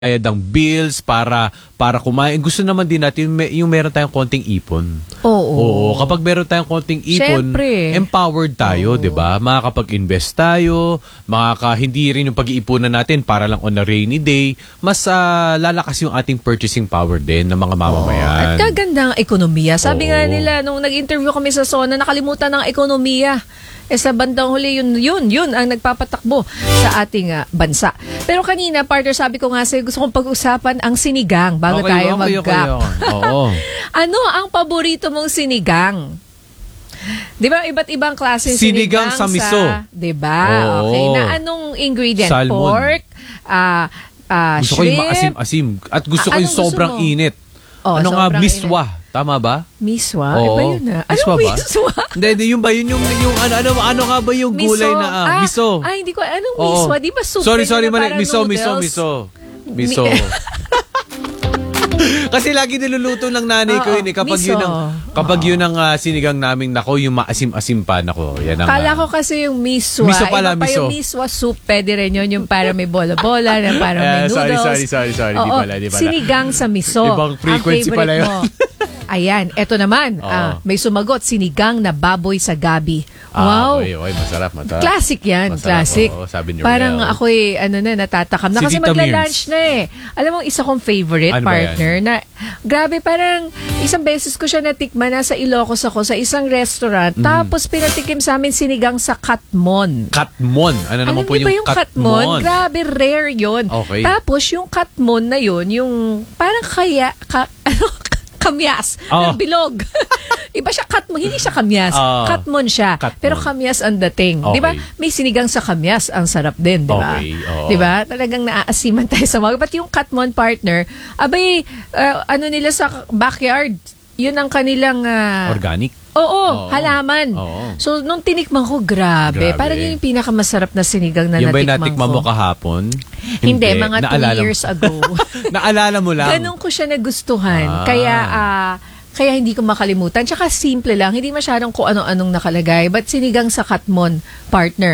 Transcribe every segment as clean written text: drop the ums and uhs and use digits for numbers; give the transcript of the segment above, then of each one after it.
bayad ng bills para kumain. Gusto naman din natin yung meron tayong konting ipon. Oo, kapag meron tayong konting ipon, Siyempre. empowered tayo, 'di ba? Makakapag-invest tayo, hindi rin yung pag-iipunan natin para lang on a rainy day, mas lalakas yung ating purchasing power din ng mga mamamayan. At kaganda ang ekonomiya. Sabi nga nila, nung nag-interview kami sa SONA, nakalimutan ng ekonomiya. Sa bandang huli, yun ang nagpapatakbo sa ating bansa. Pero kanina, partner, sabi ko nga sa'yo, gusto kong pag-usapan ang sinigang bago tayo mag-gap. Oo. Ano ang paborito mong sinigang? Di ba iba't ibang klase Sinigang sa miso. Di ba? Okay. Na anong ingredient? Salmon. Pork, gusto ko shrimp. yung maasim-asim. At gusto ko yung sobrang init. Ano nga, miswa. Tama ba? Miswa? Iba yun na. Miswa ba? Miswa? Hindi, yung ba? Yun yung ano nga ba yung gulay na miso? Hindi ko. Anong miswa? Di ba soup? Sorry, mali. Miso. Kasi lagi niluluto ng nanay ko yun eh. Kapag yun ang sinigang namin, nako, yung maasim-asim pa, nako. Yan ang, Kala ko kasi yung miswa. Miso pala, iba pa yung miswa soup. Pwede rin yun. Yung para may bola-bola, na para may noodles. Sorry. Di pala. Sinigang sa miso. Ibang frequency pala yun. Ayan, eto naman. May sumagot, sinigang na baboy sa gabi. Wow. Okay, masarap. Classic yan, masarap, classic. Sabi ni Parang Riel. ako'y natatakam na. Si Kasi Tita magla-lunch na eh. Alam mo, isa kong favorite Ano ba partner na, grabe, parang isang beses ko siya natikman, nasa Ilocos ako sa isang restaurant. Tapos pinatikim sa amin sinigang sa katmon. Katmon? Ano naman po yung katmon? Grabe, rare yun. Okay. Tapos yung katmon na yun, yung parang kamyas. Bilog. Iba siya katmon. Hindi siya kamyas. Katmon siya. Pero kamyas ang dating. Okay. Di ba? May sinigang sa kamyas. Ang sarap din. Di ba? Okay. Di ba? Talagang naaasiman tayo sa mga. But yung katmon partner, abay, nila sa backyard, yun ang kanilang organic? Oo, halaman. So, nung tinikman ko, grabe. Parang yun yung pinakamasarap na sinigang na yung natikman ko. Yung ba natikman mo kahapon? Hindi, mga 2 years ago. Naalala mo lang? Ganun ko siya nagustuhan. Kaya hindi ko makalimutan. Tsaka simple lang. Hindi masyadong kung ano-anong nakalagay. But sinigang sa katmon, partner,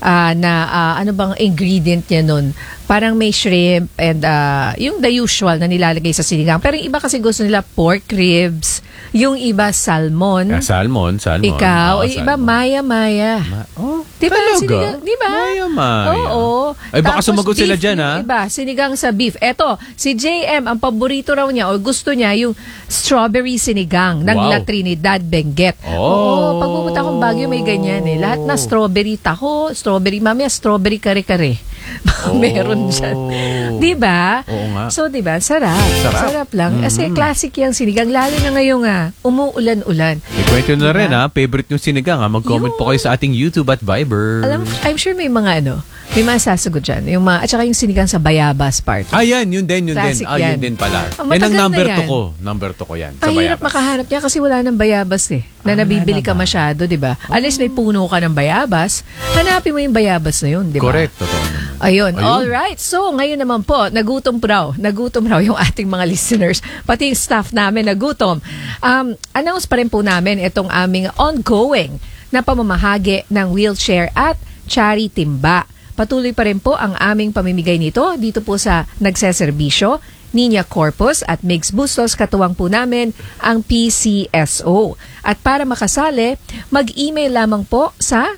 ano bang ingredient niya nun? Parang may shrimp and yung the usual na nilalagay sa sinigang. Pero yung iba kasi gusto nila pork ribs. Yung iba salmon. Salmon. Ikaw, yung iba maya-maya. Diba? Talaga? Diba? Maya-maya. Oo. Ay, baka sumagot sila dyan, ha? Iba, sinigang sa beef. Eto, si JM, ang paborito raw niya o gusto niya yung strawberry sinigang ng La Trinidad Benguet. Oo, pag pupunta akong Baguio, may ganyan eh. Lahat na strawberry taho, strawberry mamaya, strawberry kare-kare. Meron dyan. Diba? Oo nga. So, diba? Sarap lang. Kasi classic yung sinigang. Lalo na ngayong umuulan-ulan. Ikwento na rin favorite yung sinigang Mag-comment po kayo sa ating YouTube at Viber. I'm sure may mga may mga sasagot dyan. At saka yung sinigang sa bayabas part. Yan. Yun din. Yun din pala. Yan ang number 2 ko. Number 2 ko yan. Sa Mahirap makahanap niya kasi wala ng bayabas eh. Na nabibili ka masyado, di ba? Unless may puno ka ng bayabas, hanapin mo yung bayabas na yun, di ba? Correct. Totoo naman. Ayun. Alright. So, ngayon naman po, nagutom raw yung ating mga listeners. Pati yung staff namin nagutom. Announce pa rin po namin itong aming ongoing na pamamahagi ng wheelchair at Chari Timba. Patuloy pa rin po ang aming pamimigay nito dito po sa Nagseserbisyo, Niña Corpus at Migs Bustos. Katuwang po namin ang PCSO. At para makasali, mag-email lamang po sa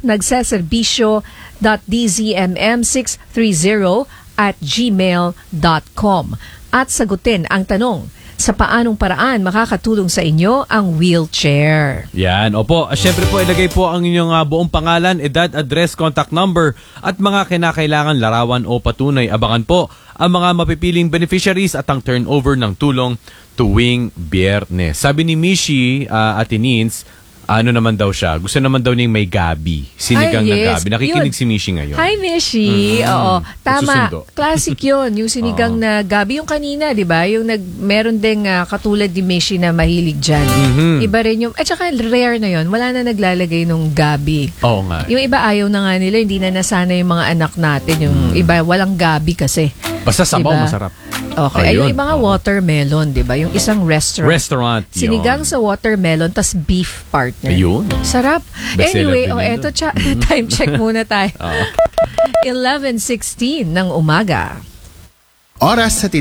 nagseserbisyo.dzmm630@gmail.com at sagutin ang tanong, sa paanong paraan makakatulong sa inyo ang wheelchair. Yan, opo. Siyempre po, ilagay po ang inyong buong pangalan, edad, address, contact number, at mga kinakailangan larawan o patunay. Abangan po ang mga mapipiling beneficiaries at ang turnover ng tulong tuwing Biyernes. Sabi ni Mishi, Ate Nins, naman daw siya? Gusto naman daw niyang may gabi. Sinigang na gabi. Nakikinig si Mishi ngayon. Hi, Mishi. Oo. Tama. Susundo. Classic yun. Yung sinigang na gabi. Yung kanina, di ba? Yung meron ding katulad ni Mishi na mahilig dyan. Iba rin yung, at saka rare na yun. Wala na naglalagay nung gabi. Oo nga. Yung iba ayaw na nga nila. Hindi na nasana yung mga anak natin. Yung iba, walang gabi kasi. Basta sabaw, masarap. Okay. Ayun. Yung iba nga watermelon, di ba? Yung isang restaurant. Sinigang sa watermelon, tas beef partner. Ayun. Sarap. Anyway, eto, time check muna tayo. 11:16 ng umaga. Oras sa